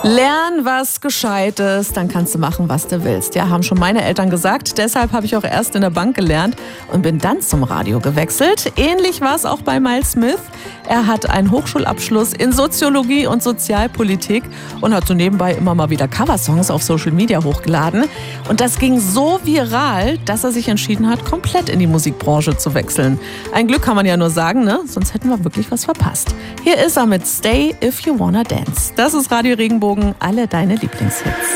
Lern was Gescheites, dann kannst du machen, was du willst. Ja, haben schon meine Eltern gesagt. Deshalb habe ich auch erst in der Bank gelernt und bin dann zum Radio gewechselt. Ähnlich war es auch bei Miles Smith. Er hat einen Hochschulabschluss in Soziologie und Sozialpolitik und hat so nebenbei immer mal wieder Coversongs auf Social Media hochgeladen. Und das ging so viral, dass er sich entschieden hat, komplett in die Musikbranche zu wechseln. Ein Glück kann man ja nur sagen, ne? Sonst hätten wir wirklich was verpasst. Hier ist er mit Stay If You Wanna Dance. Das ist Radio Regenbogen, alle deine Lieblingshits.